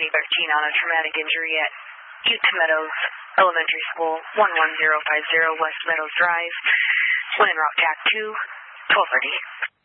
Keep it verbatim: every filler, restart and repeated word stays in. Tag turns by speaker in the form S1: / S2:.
S1: twenty thirteen on a traumatic injury at Youth Meadows Elementary School, one one zero five zero West Meadows Drive. When en route, T A C two, twelve thirty.